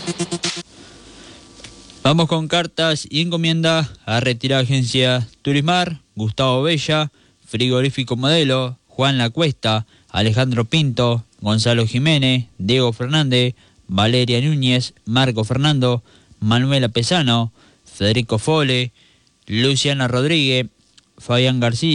Vamos con cartas y encomienda a retirar agencia Turismar, Gustavo Bella, Frigorífico Modelo, Juan La Cuesta, Alejandro Pinto, Gonzalo Jiménez, Diego Fernández, Valeria Núñez, Marco Fernando, Manuela Pesano, Federico Fole, Luciana Rodríguez, Fabián García.